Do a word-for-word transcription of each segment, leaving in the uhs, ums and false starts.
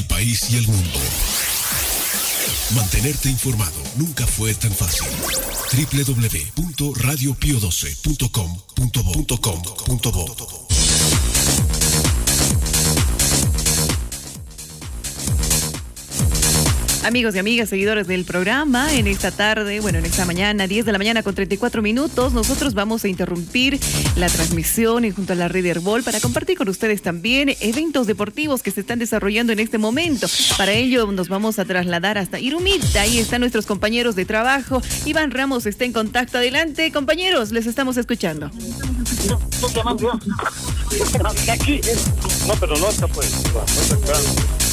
país y el mundo. Mantenerte informado nunca fue tan fácil. doble u doble u doble u punto radio pio doce punto com punto bo. Amigos y amigas, seguidores del programa, en esta tarde, bueno, en esta mañana, diez de la mañana con treinta y cuatro minutos, nosotros vamos a interrumpir la transmisión y junto a la red Herbol para compartir con ustedes también eventos deportivos que se están desarrollando en este momento. Para ello nos vamos a trasladar hasta Irumita, ahí están nuestros compañeros de trabajo. Iván Ramos está en contacto. Adelante, compañeros, les estamos escuchando. Aquí, no, pero no está pues, no está claro.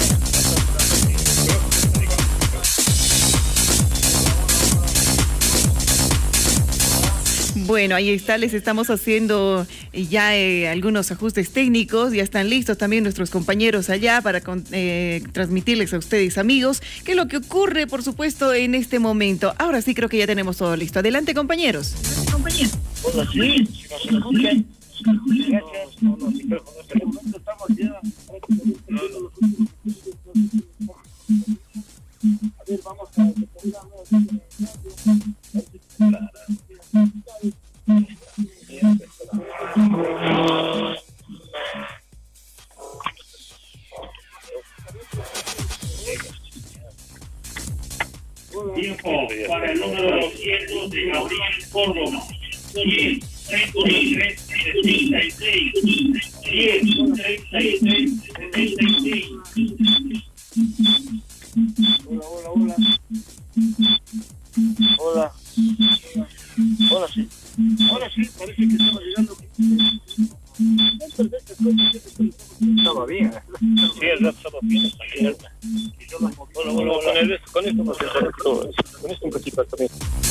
Bueno, ahí está, les estamos haciendo ya eh, algunos ajustes técnicos, ya están listos también nuestros compañeros allá para con, eh, transmitirles a ustedes, amigos, qué es lo que ocurre, por supuesto, en este momento. Ahora sí creo que ya tenemos todo listo. Adelante, compañeros. Compañeros. Hola, sí, si nos escuchan. Gracias. No, no, sí, pero con este momento estamos ya. A ver, vamos a... Tiempo para el número doscientos de Gabriel Córdoba. cien, treinta y tres, setenta y seis. cien, treinta y tres, setenta y seis. Hola, hola, hola. Hola. Hola, sí. Ahora sí, parece que estaba llegando. Estaba bien. Sí, el rato estaba bien. Hola, hola, hola. Con el con esto no se conectó. Con esto un poquito también.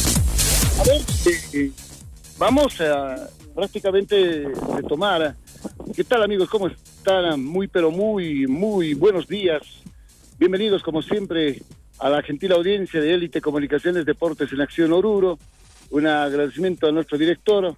A ver, eh, vamos a prácticamente retomar. ¿Qué tal, amigos? ¿Cómo están? Muy, pero muy, muy buenos días. Bienvenidos, como siempre, a la gentil audiencia de Élite Comunicaciones Deportes en Acción Oruro. Un agradecimiento a nuestro director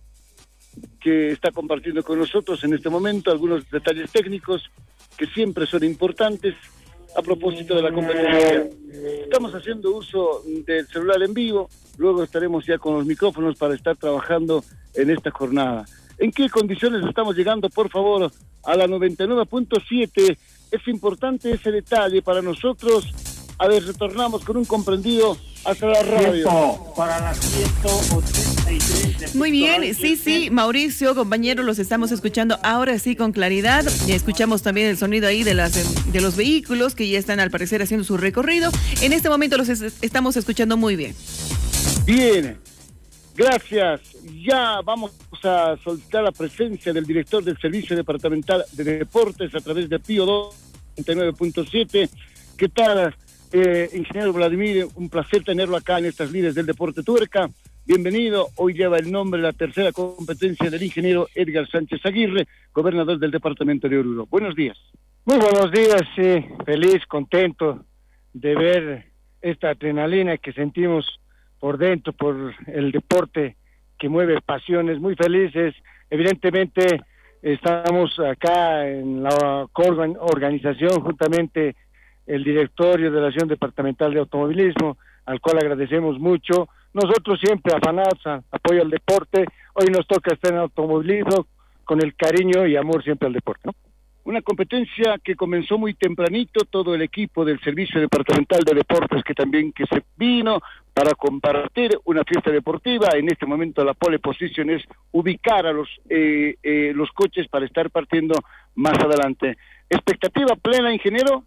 que está compartiendo con nosotros en este momento algunos detalles técnicos que siempre son importantes a propósito de la competencia. Estamos haciendo uso del celular en vivo, luego estaremos ya con los micrófonos para estar trabajando en esta jornada. ¿En qué condiciones estamos llegando, por favor, a la noventa y nueve punto siete? Es importante ese detalle para nosotros. A ver, retornamos con un comprendido hasta la radio. Para las ciento ochenta y tres. Muy bien, sí, sí, Mauricio, compañero, los estamos escuchando ahora sí con claridad. Ya escuchamos también el sonido ahí de las de los vehículos que ya están al parecer haciendo su recorrido. En este momento los es, estamos escuchando muy bien. Bien, gracias. Ya vamos a solicitar la presencia del director del Servicio Departamental de Deportes a través de Pío noventa y nueve punto siete. ¿Qué tal? Eh, ingeniero Vladimir, un placer tenerlo acá en estas líneas del Deporte Tuerca. Bienvenido. Hoy lleva el nombre, la tercera competencia del ingeniero Edgar Sánchez Aguirre, gobernador del departamento de Oruro. Buenos días. Muy buenos días, sí. Feliz, contento de ver esta adrenalina que sentimos por dentro, por el deporte que mueve pasiones. Muy felices. Evidentemente, estamos acá en la organización juntamente el directorio de la Asociación Departamental de Automovilismo, al cual agradecemos mucho. Nosotros siempre afanados a apoyo al deporte. Hoy nos toca estar en automovilismo con el cariño y amor siempre al deporte, ¿no? Una competencia que comenzó muy tempranito, todo el equipo del Servicio Departamental de Deportes que también que se vino para compartir una fiesta deportiva. En este momento la pole position es ubicar a los eh, eh, los coches para estar partiendo más adelante. ¿Expectativa plena, ingeniero?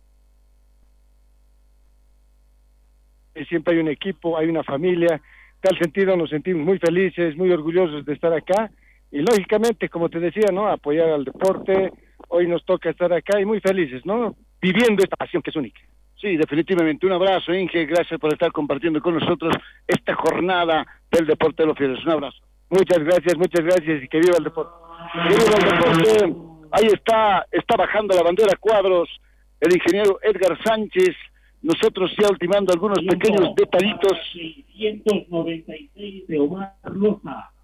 Siempre hay un equipo, hay una familia. En tal sentido nos sentimos muy felices, muy orgullosos de estar acá y lógicamente, como te decía, ¿no?, apoyar al deporte. Hoy nos toca estar acá y muy felices, ¿no?, viviendo esta pasión que es única. Sí, definitivamente. Un abrazo, Inge, gracias por estar compartiendo con nosotros esta jornada del deporte de los fieles. Un abrazo. Muchas gracias, muchas gracias y que viva el deporte. Que viva el deporte. Ahí está, está bajando la bandera cuadros el ingeniero Edgar Sánchez. Nosotros ya ultimando algunos pequeños detallitos. seiscientos noventa y seis de Omar Loza.